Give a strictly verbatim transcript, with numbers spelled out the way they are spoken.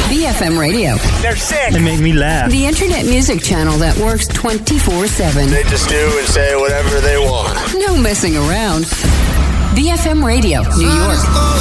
B F M Radio. They're sick. They make me laugh. The internet music channel that works twenty-four seven. They just do and say whatever they want. No messing around. B F M Radio, New York.